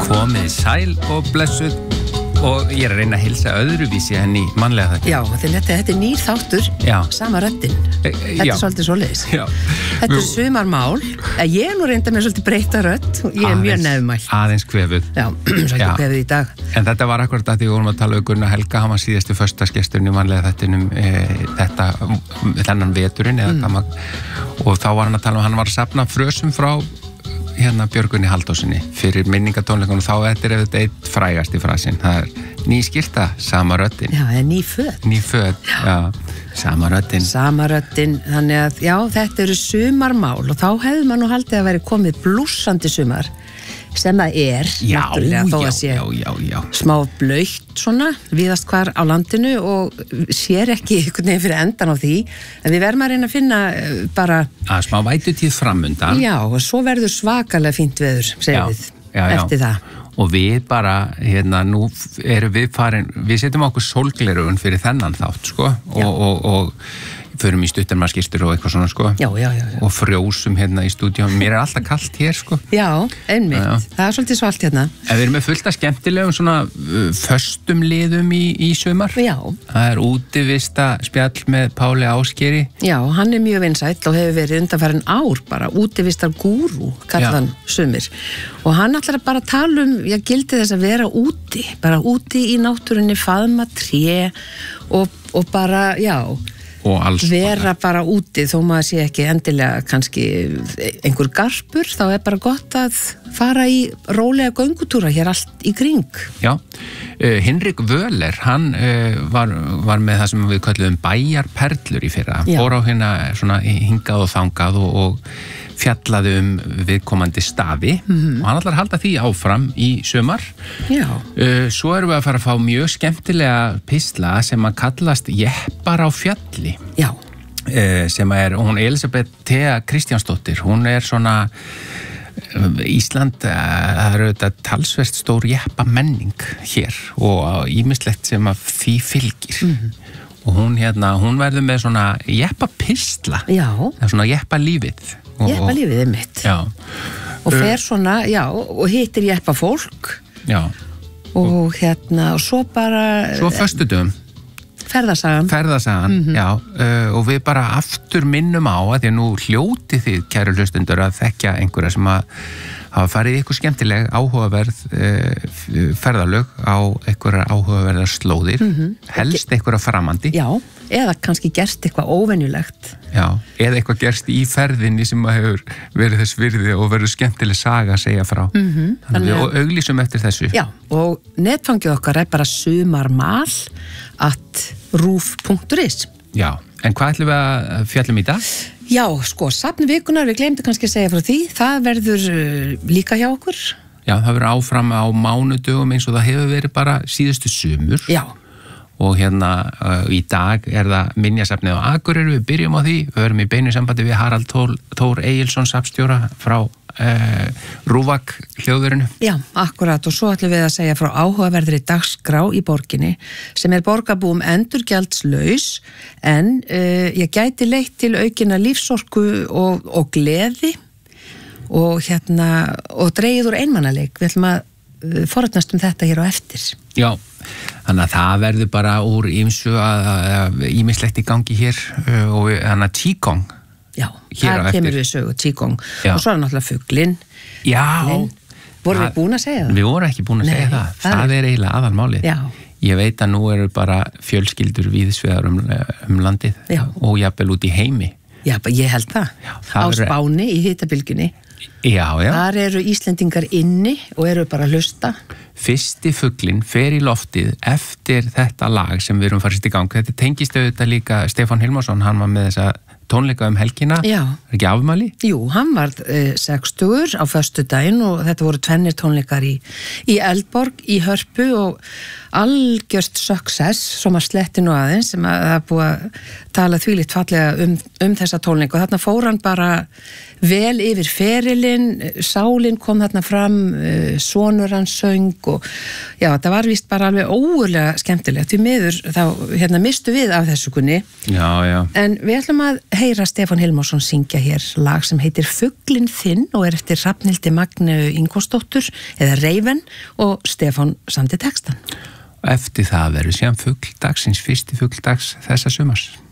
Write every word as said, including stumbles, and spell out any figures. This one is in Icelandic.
Komið sæl og blessuð og ég er að reyna að hilsa öðruvísi henni mannlega þetta. Já, þetta, þetta er nýr þáttur, Já. sama röddin. E, e, þetta já. er svolítið svoleiðis. Já. Þetta er sumarmál. Ég er nú reynda með svolítið breyta rödd og ég er Aðeins- mjög nefnmælt. Aðeins kvefuð. Já, svolítið Já. kvefuð í dag. En þetta var akkurat að því við vorum að tala um Gunnar Helga, hann var síðasti föstudagsgesturinn í mannlega þettinum e, þetta, þennan veturinn eða mm. maður, og þá var hann að tala um, hann var að safna frösum frá hérna Björgunni Halldórssyni fyrir minningatónleikunum, þá þetta er þetta eitt frægasti frasinn, það er ný skyrta, sama röddin. Já, það er ný föt. Ný föt, já. já, sama röddin. Sama röddin, þannig að já, þetta eru sumarmál og þá hefði maður nú haldið að veri komið blússandi sumar sem það er, Já, náttúrulega, þó já, að sé já, já, já. smá blautt svona, víðast hvar á landinu og sér ekki einhvern veginn fyrir endan á því, en við verðum að reyna að finna uh, bara... Að smá vætutíð framundan. Já, og svo verður svakalega fínt veður, segjum við, já, já. eftir það. Og við bara, hérna, nú erum við farin, við setjum okkur sólglerugun fyrir þennan þátt, sko, og, og, og förum í stuttarmaskýrstur og eitthvað svona, sko. Já, já, já, já. Og frjósum hérna í stúdíum. Mér er alltaf kalt hér, sko. Já, einmitt. Já, já. Það er svolítið svalt hérna. En við erum með fullt af skemmtilegum svona uh, föstum liðum í, í sumar. Já. Það er útivista spjall með Páli Ásgeiri. Já, hann er mjög vinsæll og hefur verið undanfarin ár bara útivistar gúrú, kallan sumir. Og hann ætlar að bara tala um, já, gildi þess að vera úti, bara úti í náttúrunni, faðma tré og, og bara, já... Og alls vera bara úti þó maður sé ekki endilega kannski einhver garpur, þá er bara gott að fara í rólega göngutúra hér allt í kring. Já, uh, Hinrik Völler, hann uh, var, var með það sem við köllum bæjarperlur í fyrra. Já. Fór á hérna svona hingað og þangað og, og fjallaði um viðkomandi staði mm-hmm. og hann ætlar að halda því áfram í sumar. Já. Uh, svo erum við að fara að fá mjög skemmtilega pistla sem að kallast Jeppar á fjalli. Já. Uh, sem er, hún Elisabeth Thea Kristjánsdóttir, hún er svona Ísland, það eru þetta talsvert stór jeppa menning hér og ýmislegt sem að því fylgir mm-hmm. og hún hérna, hún verður með svona jeppa pistla, Já. svona jeppa lífið Jeppa lífið er mitt. Já. Og fer svona, já, og hittir jeppa fólk Já. og hérna, og svo bara Svo föstudöfum ferðasagan. Ferðasagan, mm-hmm. já, uh, og við bara aftur minnum á að því að nú hljóti þið, kæru hlustundur, að þekkja einhverja sem að hafa farið í eitthvað skemmtileg áhugaverð uh, ferðalög á einhverja áhugaverðar slóðir, mm-hmm. helst einhverja framandi. Já, eða kannski gerst eitthvað óvenjulegt. Já, eða eitthvað gerst í ferðinni sem að hefur verið þess virði og verið skemmtileg saga að segja frá. Mm-hmm. Þannig að við auglýsum eftir þessu. Já, og netfangið okkar er bara sumarmal at rúf punktur is. Já, en hvað ætlum við að fjallum í dag? Já, sko, safn vikunar, við glemdi kannski að segja frá því, það verður uh, líka hjá okkur. Já, það verður áfram á mánudögum eins og það hefur verið bara síðustu sumur. Já. Og hérna uh, í dag er það minjasafnið á Akureyri, við byrjum á því, við verum í beinu sambandi við Harald Tór, Tór Egilsson safnstjóra frá uh, Rúvak hljóðurinu. Já, akkurat, og svo ætlum við að segja frá áhugaverðri dagskrá í borginni sem er borgarbúum endurgjaldslaus en uh, ég gæti leitt til aukina lífsorku og, og gleði og hérna og dreigið úr einmannaleik. Við ætlum að uh, forðnast um þetta hér á eftir. Já, þannig að það verður bara úr ýmsu að ýmislegt í gangi hér uh, og þannig að Qigong. Já, það kemur við sögu Qigong. Já. Og svo er náttúrulega fuglinn. Já. Vorum við búin að segja það? Við vorum ekki búin að Nei, segja það. Það, það er eiginlega aðalmálið. Já. Ég veit að nú eru bara fjölskyldur víðsvegar um, um landið Já. Og jafnvel út í heimi. Já, ég held það. Já, á það er... Spáni í hitabilgjunni. Já, já. Þar eru Íslendingar inni og eru bara að hlusta. Fyrsti fuglinn fer í loftið eftir þetta lag sem við erum farist í gang. Þetta tengist auðvitað líka Stefán Hilmarsson, hann var með þessa tónleika um helgina. Já. Er ekki afmæli? Jú, hann var uh, sextugur á föstudaginn og þetta voru tvennir tónleikar í, í Eldborg, í Hörpu og algjört success, sem að sletti nú aðeins, sem að það er búið að tala þvílíkt fallega um, um þessa tónleika og þarna fór hann bara vel yfir ferilinn, sálinn kom þarna fram, sonur hans söng og já, það var víst bara alveg ógurlega skemmtilegt. Við miður þá hérna mistu við af þessu kunni. Já, já. En við ætlum að heyra Stefán Hilmarsson syngja hér lag sem heitir Fuglinn þinn og er eftir Hrafnhildi Magnu Ingvarsdóttur eða Reiven og Stefán samdi textan. Eftir það verður síðan fugl dagsins, fyrsti fugl dags þessa sumars.